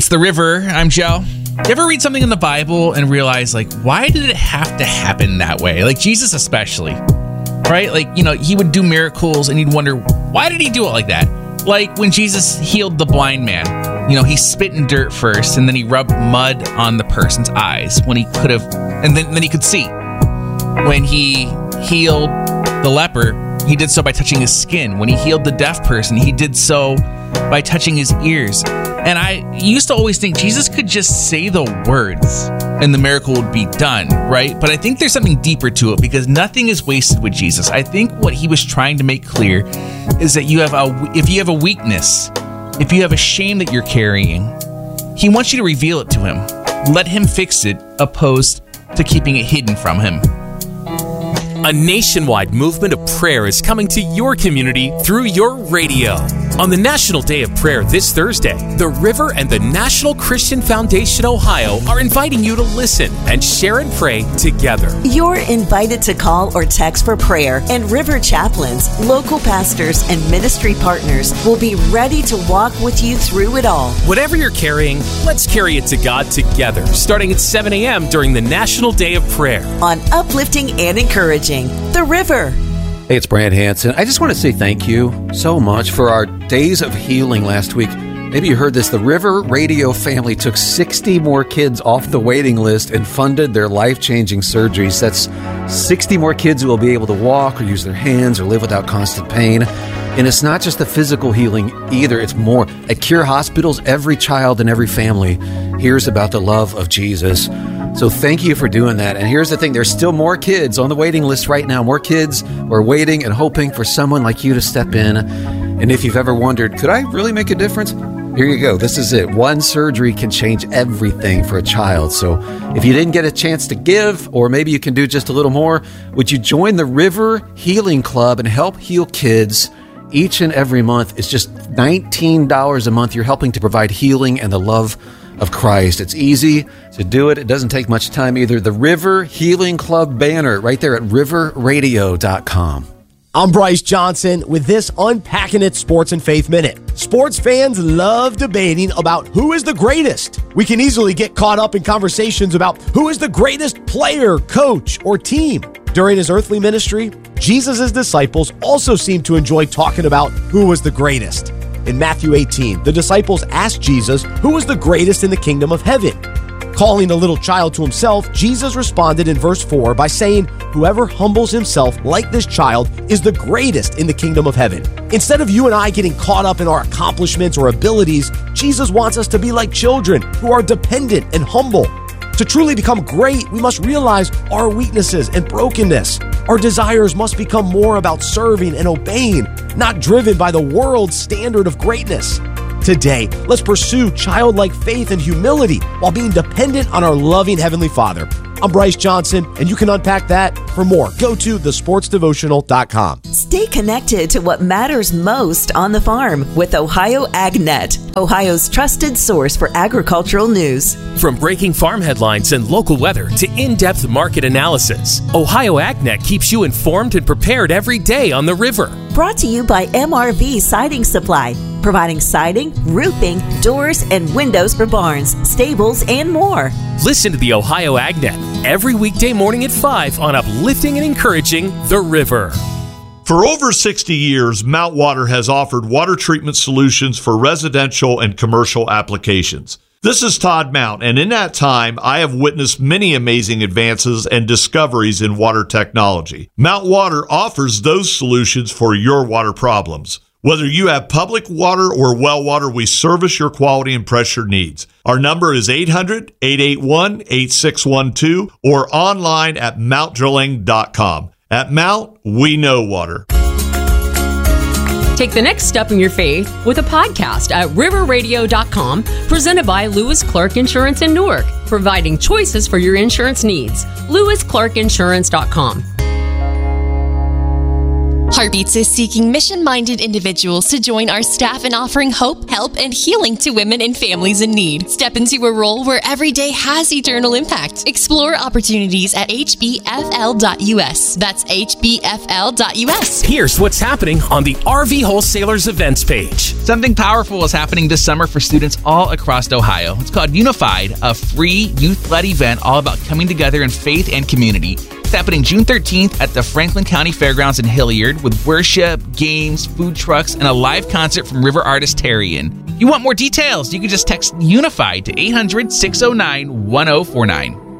It's The River. I'm Joe. You ever read something in the Bible and realize, like, why did it have to happen that way? Like, Jesus especially, right? Like, you know, he would do miracles and you'd wonder, why did he do it like that? Like when Jesus healed the blind man, you know, he spit in dirt first and then he rubbed mud on the person's eyes when he could have, and then he could see. When he healed the leper, he did so by touching his skin. When he healed the deaf person, he did so by touching his ears. And I used to always think Jesus could just say the words and the miracle would be done, right? But I think there's something deeper to it because nothing is wasted with Jesus. I think what he was trying to make clear is that if you have a weakness, if you have a shame that you're carrying, he wants you to reveal it to him. Let him fix it, opposed to keeping it hidden from him. A nationwide movement of prayer is coming to your community through your radio. On the National Day of Prayer this Thursday, The River and the National Christian Foundation Ohio are inviting you to listen and share and pray together. You're invited to call or text for prayer, and River chaplains, local pastors, and ministry partners will be ready to walk with you through it all. Whatever you're carrying, let's carry it to God together, starting at 7 a.m. during the National Day of Prayer. On Uplifting and Encouraging, The River. Hey, it's Brad Hansen. I just want to say thank you so much for our Days of Healing last week. Maybe you heard this. The River Radio family took 60 more kids off the waiting list and funded their life-changing surgeries. That's 60 more kids who will be able to walk or use their hands or live without constant pain. And it's not just the physical healing either. It's more. At Cure Hospitals, every child and every family hears about the love of Jesus. So thank you for doing that. And here's the thing. There's still more kids on the waiting list right now. More kids are waiting and hoping for someone like you to step in. And if you've ever wondered, could I really make a difference? Here you go. This is it. One surgery can change everything for a child. So if you didn't get a chance to give, or maybe you can do just a little more, would you join the River Healing Club and help heal kids each and every month? It's just $19 a month. You're helping to provide healing and the love of Christ. It's easy to do it. It doesn't take much time either. The River Healing Club banner right there at riverradio.com. I'm Bryce Johnson with this Unpacking It Sports and Faith Minute. Sports fans love debating about who is the greatest. We can easily get caught up in conversations about who is the greatest player, coach, or team. During his earthly ministry, Jesus' disciples also seemed to enjoy talking about who was the greatest. In Matthew 18, the disciples asked Jesus who was the greatest in the kingdom of heaven. Calling a little child to himself, Jesus responded in verse 4 by saying, "Whoever humbles himself like this child is the greatest in the kingdom of heaven." Instead of you and I getting caught up in our accomplishments or abilities, Jesus wants us to be like children who are dependent and humble. To truly become great, we must realize our weaknesses and brokenness. Our desires must become more about serving and obeying, not driven by the world's standard of greatness. Today, let's pursue childlike faith and humility while being dependent on our loving Heavenly Father. I'm Bryce Johnson, and you can unpack that. For more, go to thesportsdevotional.com. Stay connected to what matters most on the farm with Ohio AgNet, Ohio's trusted source for agricultural news. From breaking farm headlines and local weather to in-depth market analysis, Ohio AgNet keeps you informed and prepared every day on the river. Brought to you by MRV Siding Supply, providing siding, roofing, doors, and windows for barns, stables, and more. Listen to the Ohio AgNet every weekday morning at 5 on Uplifting and Encouraging the River. For over 60 years, Mount Water has offered water treatment solutions for residential and commercial applications. This is Todd Mount, and in that time, I have witnessed many amazing advances and discoveries in water technology. Mount Water offers those solutions for your water problems. Whether you have public water or well water, we service your quality and pressure needs. Our number is 800-881-8612 or online at mountdrilling.com. At Mount, we know water. Take the next step in your faith with a podcast at riverradio.com, presented by Lewis Clark Insurance in Newark, providing choices for your insurance needs. LewisClarkInsurance.com. Heartbeats is seeking mission-minded individuals to join our staff in offering hope, help, and healing to women and families in need. Step into a role where every day has eternal impact. Explore opportunities at hbfl.us. That's hbfl.us. Here's what's happening on the RV Wholesalers events page. Something powerful is happening this summer for students all across Ohio. It's called Unified, a free youth-led event all about coming together in faith and community. It's happening June 13th at the Franklin County Fairgrounds in Hilliard with worship, games, food trucks, and a live concert from river artist Tarian. If you want more details, you can just text Unified to 800-609-1049.